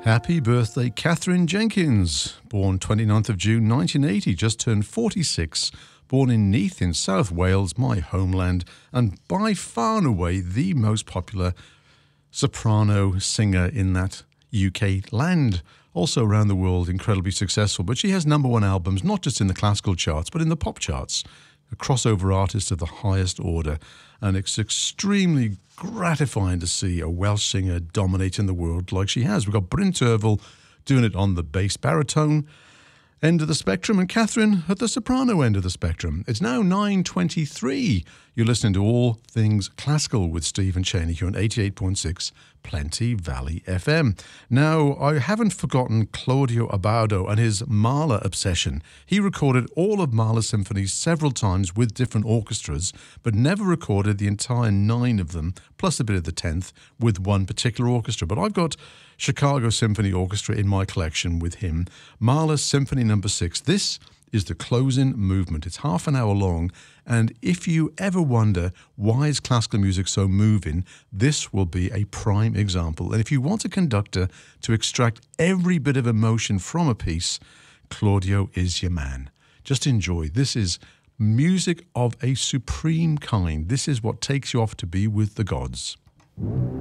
Happy birthday, Catherine Jenkins, born 29th of June 1980, just turned 46, born in Neath in South Wales, my homeland, and by far and away the most popular soprano singer in that UK land. Also around the world, incredibly successful, but she has number one albums, not just in the classical charts, but in the pop charts. A crossover artist of the highest order, and it's extremely gratifying to see a Welsh singer dominating the world like she has. We've got Bryn Terfel doing it on the bass baritone end of the spectrum, and Catherine at the soprano end of the spectrum. It's now 9:23. You're listening to All Things Classical with Stephen Cheney here on 88.6 Plenty Valley FM. Now, I haven't forgotten Claudio Abbado and his Mahler obsession. He recorded all of Mahler's symphonies several times with different orchestras, but never recorded the entire 9 of them, plus a bit of the 10th, with one particular orchestra. But I've got Chicago Symphony Orchestra in my collection with him. Mahler Symphony No. 6. This is the closing movement. It's half an hour long, and if you ever wonder why is classical music so moving, this will be a prime example. And if you want a conductor to extract every bit of emotion from a piece, Claudio is your man. Just enjoy. This is music of a supreme kind. This is what takes you off to be with the gods.